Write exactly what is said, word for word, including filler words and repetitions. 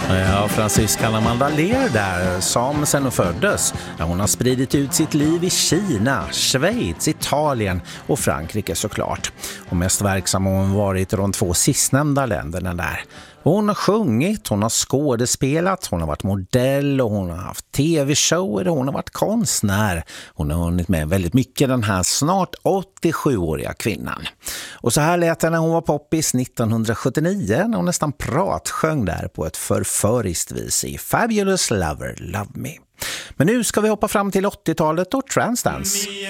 Ja, fransyskan Amanda Lear där, som sen hon föddes. Hon har spridit ut sitt liv i Kina, Schweiz, Italien och Frankrike såklart. Och mest verksam har hon varit i de två sistnämnda länderna där. Hon har sjungit, hon har skådespelat, hon har varit modell och hon har haft tv-shower och hon har varit konstnär. Hon har hunnit med väldigt mycket, den här snart åttiosjuåriga kvinnan. Och så här lät hon när hon var poppis nittonhundrasjuttionio när hon nästan pratsjöng där på ett förföriskt vis i Fabulous Lover, Love Me. Men nu ska vi hoppa fram till åttiotalet och Transdance.